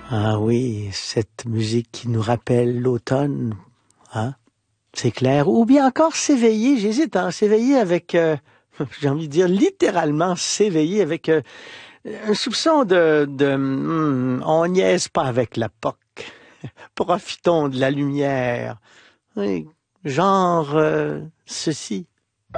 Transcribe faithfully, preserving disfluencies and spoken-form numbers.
Ah oui, cette musique qui nous rappelle l'automne, hein, c'est clair. Ou bien encore s'éveiller, j'hésite, hein, s'éveiller avec, euh, j'ai envie de dire littéralement s'éveiller avec euh, un soupçon de, de hum, on niaise pas avec la P O C. Profitons de la lumière. Oui, genre euh, ceci.